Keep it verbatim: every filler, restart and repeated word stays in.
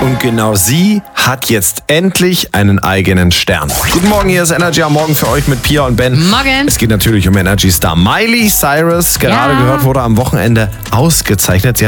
Und genau sie hat jetzt endlich einen eigenen Stern. Guten Morgen, hier ist Energy am Morgen für euch mit Pia und Ben. Morgen. Es geht natürlich um Energy Star Miley Cyrus. Gerade Ja. gehört, wurde am Wochenende ausgezeichnet. Sie